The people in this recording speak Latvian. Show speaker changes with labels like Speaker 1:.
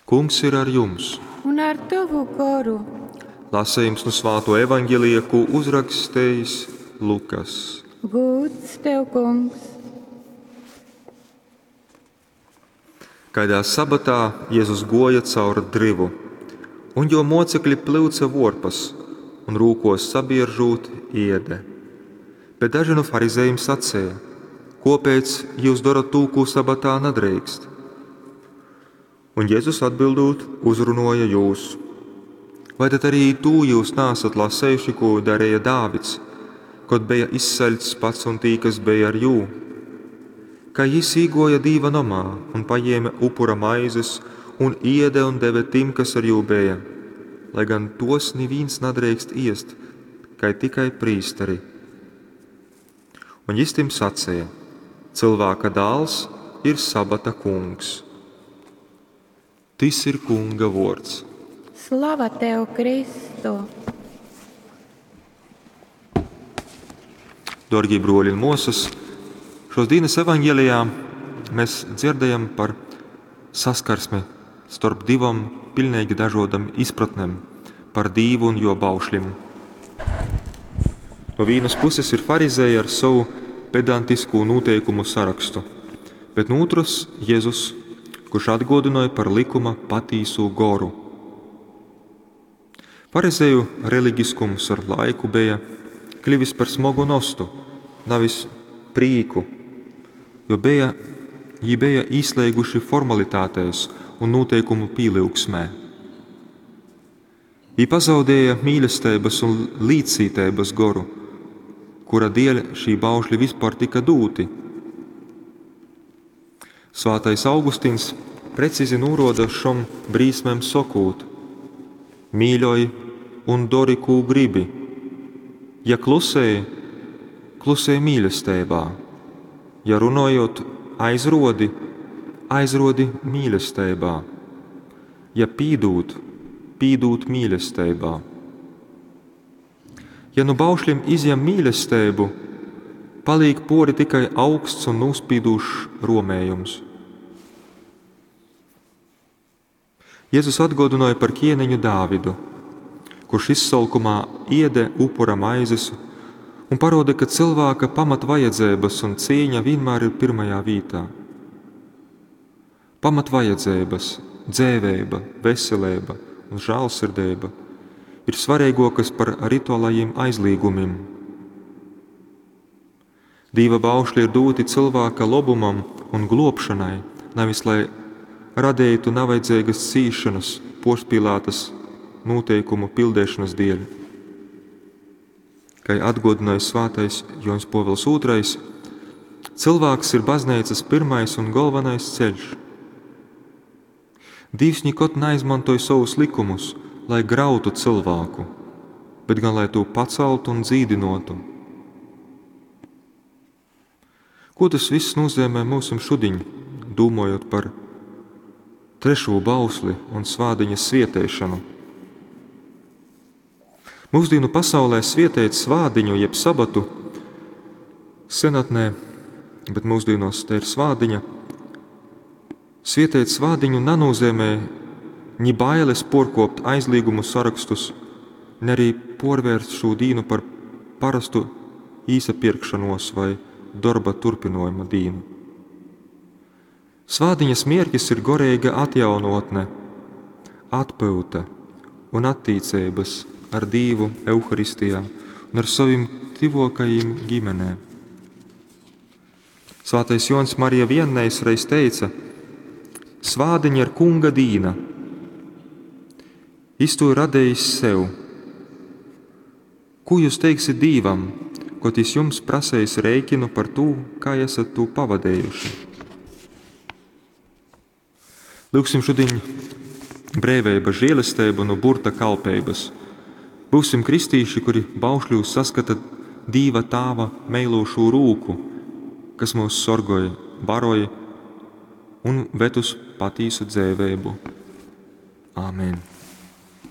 Speaker 1: Kungs ir ar jums.
Speaker 2: Un ar tavu garu.
Speaker 1: Lasījums no Svēto evaņģēlija, ko uzrakstījis Lukas.
Speaker 2: Gods tev, Kungs!
Speaker 1: Kādā sabatā Jēzus goja caur drivu, un jo mocekļi plyuca vorpas un rūkos sabieržūt iede. Bet daži no farizējiem sacēja: Kāpēc jūs darat to, ko sabatā nedrīkst? Un Jēzus atbildot uzrunoja jūs: Vai tad arī to jūs nesat lasējuši, ko darīja Dāvids, kad bija izsaļts pats un tī, kas bija ar jū? Kā jis īgoja Dīva nomā un paņēma upura maizes un iede un deva tim, kas ar jū bija, lai gan tos neviens nedrīkst iest, kā tikai prīsteri. Un jis tim sacēja: Cilvēka dēls ir sabata kungs. Tas ir kunga vārds.
Speaker 2: Slava tev, Kristu!
Speaker 1: Dorgie broļi un mūsas, šos dienas evaņģēlijā mēs dzirdējam par saskarsmi starp divām pilnīgi dažādām izpratnēm par Dievu un jo baušļiem. No vienas puses ir farizēji ar savu pedantisku noteikumu sarakstu, bet no otras Jēzus, kurš atgādināja par likuma patīsu goru. Farizēju reliģiskums ar laiku bija kļuvis par smagu nostu, nevis prīku, jo bija izslēguši formalitātēs un noteikumu pīlīgsmē. Viņi pazaudēja mīlestības un līdzcītības goru, kura dēļ šī baušļi vispār tika dūti. Svētais Augustīns precīzi norāda šom brīsmēm sakot: Mīļoji un dari, ko gribi. Ja klusēji, klusēji mīlestībā. Ja runājot, aizrodi mīlestībā. Ja pīdūt mīlestībā. Ja no baušļiem izjam mīlestību, paliek pori tikai augsts un nospīdūšs romējums. Jēzus atgādināja par ķēniņu Dāvidu, kurš izsalkumā iede upura maizes un parāda, ka cilvēka pamatvajadzības un cieņa vienmēr ir pirmajā vietā. Pamatvajadzības, dzēvēba, veselība un žēlsirdība ir svarīgākas par rituālajiem aizliegumiem. Dieva baušļi ir doti cilvēka labumam un globšanai, nevis lai radītu nevajadzīgas cīšanas, porspīlētas noteikumu pildēšanas dēļ. Kā atgādināja svētais Jons Pāvils II, cilvēks ir baznīcas pirmais un galvenais ceļš. Dievs nekad neizmantoja savus likumus, lai grautu cilvēku, bet gan lai to paceltu un dzīdinotu. Ko tas viss nozīmē mūsim šodien, domājot par trešo bausli un svādiņa svietēšanu? Mūsdienu pasaulē svietēt svādiņu jeb sabatu senatnē, bet mūsdienos te ir svādiņa. Svietēt svādiņu nenozīmē ni bailes porkopt aizliegumu sarakstus, ne arī porvērst šo dienu par parastu īsapirkšanos vai darba turpinājuma dienu. Svādiņas mērķis ir garīga atjaunotne, atpūta un attīcības ar Dievu Euharistijā un ar saviem tuvākajiem ģimenēm. Svētais Jons Marija vienreiz teica: Svādiņa ir kunga dīna. Viņš to radījis sev. Ko jūs teiksiet Dievam, kad viņš jums prasīs rēķinu par to, kā esat to pavadējuši? Lūksim šodien brīvība, žēlastība no burta kalpības. Būsim kristīši, kuri baušļos saskata Dieva Tēva meilošo rūku, kas mūs sorgoja, baroja un ved uz patīsu dzīvību. Āmen.